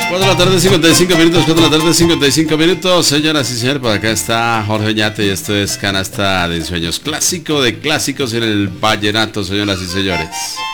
4 de la tarde, 55 minutos, 4 de la tarde, 55 minutos. Señoras y señores, por acá está Jorge Oñate y esto es Canasta de Sueños, clásico de clásicos en el vallenato, señoras y señores.